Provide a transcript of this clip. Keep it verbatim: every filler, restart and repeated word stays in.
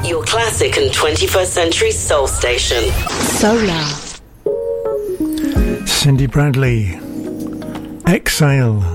Your classic and twenty-first century soul station. Solar. Cindy Bradley. Exhale.